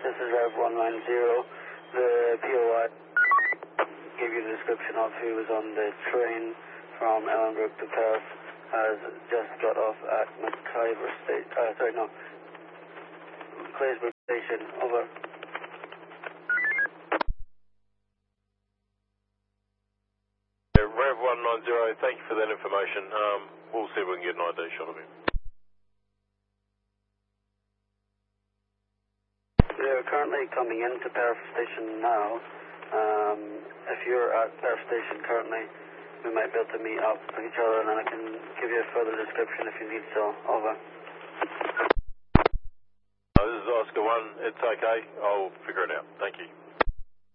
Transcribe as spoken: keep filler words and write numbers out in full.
This is Rev one nine zero. The P O I gave you the description of who was on the train from Ellenbrook to Perth. Has just got off at McIver Station. Uh, sorry, no. Claysburg Station. Over. Yeah, Rev one nine zero, thank you for that information. Um, we'll see if we can get an I D shot of him. We are currently coming into Perth Station now. Um, if you're at Perth Station currently, we might be able to meet up with each other and then I can give you a further description if you need so. Over. Uh, this is Oscar one, it's okay, I'll figure it out. Thank you.